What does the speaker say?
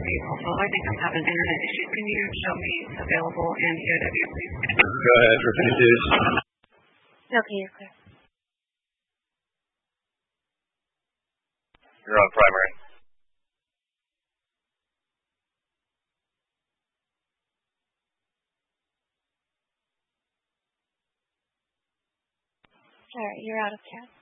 me also. I think I'm having internet issues. Can you show me available and EOW, please? Go ahead, repeat this. Okay, you're clear. You're on primary. All right, you're out of CAD.